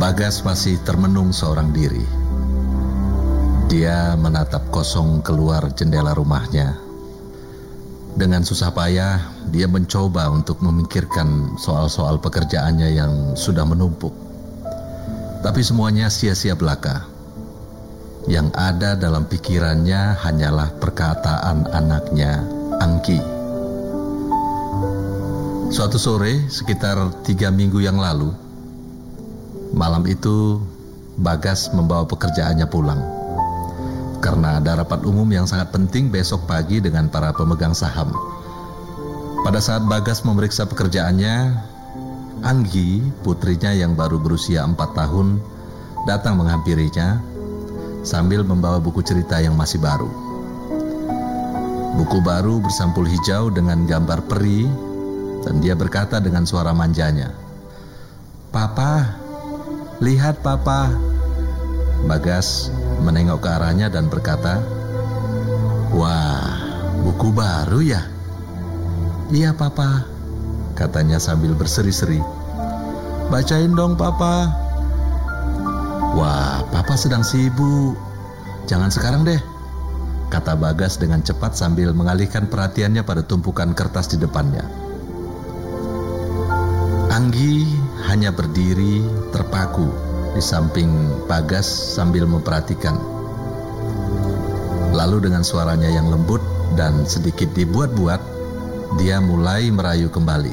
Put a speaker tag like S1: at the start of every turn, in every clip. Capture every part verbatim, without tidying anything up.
S1: Bagas masih termenung seorang diri. Dia menatap kosong keluar jendela rumahnya. Dengan susah payah, dia mencoba untuk memikirkan soal-soal pekerjaannya yang sudah menumpuk. Tapi semuanya sia-sia belaka. Yang ada dalam pikirannya hanyalah perkataan anaknya, Anggi. Suatu sore, sekitar tiga minggu yang lalu, malam itu Bagas membawa pekerjaannya pulang. Karena ada rapat umum yang sangat penting besok pagi dengan para pemegang saham. Pada saat Bagas memeriksa pekerjaannya, Anggi, putrinya yang baru berusia empat tahun, datang menghampirinya sambil membawa buku cerita yang masih baru. Buku baru bersampul hijau dengan gambar peri, dan dia berkata dengan suara manjanya, "Papa, lihat Papa." Bagas menengok ke arahnya dan berkata, "Wah, buku baru ya?" "Iya Papa," katanya sambil berseri-seri. "Bacain dong Papa." "Wah, Papa sedang sibuk. Jangan sekarang deh," kata Bagas dengan cepat sambil mengalihkan perhatiannya pada tumpukan kertas di depannya. Anggi hanya berdiri terpaku di samping Bagas sambil memperhatikan. Lalu dengan suaranya yang lembut dan sedikit dibuat-buat, dia mulai merayu kembali.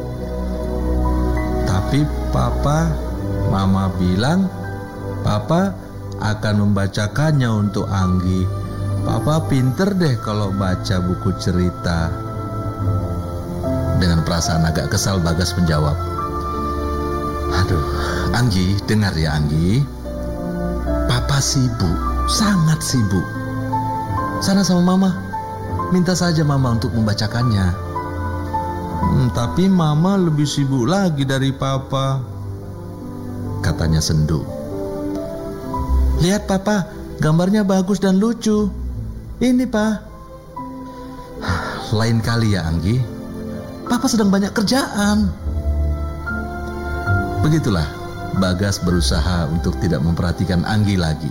S1: "Tapi Papa, Mama bilang Papa akan membacakannya untuk Anggi. Papa pinter deh kalau baca buku cerita." Dengan perasaan agak kesal, Bagas menjawab, "Aduh, Anggi, dengar ya Anggi. Papa sibuk, sangat sibuk. Sana sama Mama, minta saja Mama untuk membacakannya." Hmm, "tapi Mama lebih sibuk lagi dari Papa," katanya sendu. "Lihat Papa, gambarnya bagus dan lucu. Ini Pak." "Lain kali ya Anggi, Papa sedang banyak kerjaan." Begitulah Bagas berusaha untuk tidak memperhatikan Anggi lagi.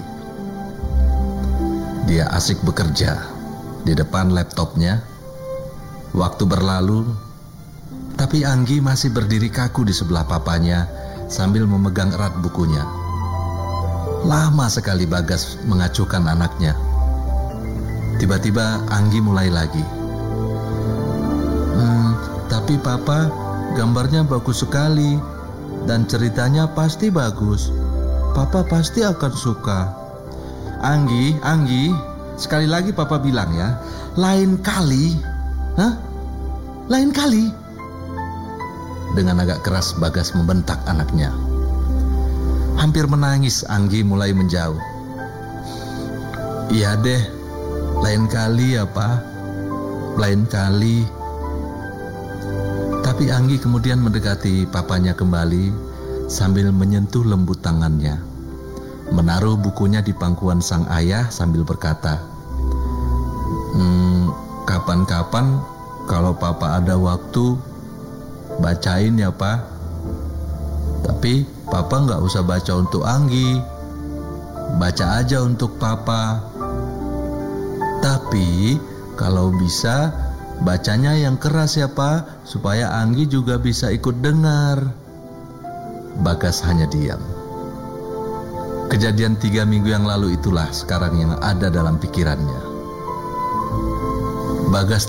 S1: Dia asik bekerja di depan laptopnya. Waktu berlalu, tapi Anggi masih berdiri kaku di sebelah papanya sambil memegang erat bukunya. Lama sekali Bagas mengacuhkan anaknya. Tiba-tiba Anggi mulai lagi. Hmm, "tapi Papa, gambarnya bagus sekali. Dan ceritanya pasti bagus. Papa pasti akan suka." "Anggi, Anggi, sekali lagi Papa bilang ya, lain kali. Hah? Lain kali." Dengan agak keras Bagas membentak anaknya. Hampir menangis, Anggi mulai menjauh. "Iya deh, lain kali ya Pak, lain kali." Tapi Anggi kemudian mendekati papanya kembali sambil menyentuh lembut tangannya, menaruh bukunya di pangkuan sang ayah sambil berkata, hmm, "Kapan-kapan kalau Papa ada waktu, bacain ya Pak. Tapi Papa nggak usah baca untuk Anggi, baca aja untuk Papa. Tapi kalau bisa bacanya yang keras ya Pak, supaya Anggi juga bisa ikut dengar." Bagas hanya diam. Kejadian tiga minggu yang lalu itulah sekarang yang ada dalam pikirannya. Bagas